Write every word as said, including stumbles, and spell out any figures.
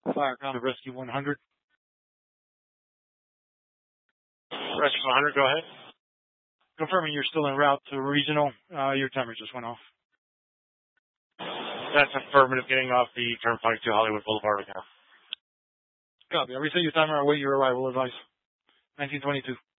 Fire County Rescue one hundred. Rescue one hundred, go ahead. Confirming you're still en route to regional. Uh, your timer just went off. That's affirmative, getting off the Turnpike to Hollywood Boulevard right now. Copy. I'll reset your timer. I'll wait your arrival advice. nineteen twenty-two.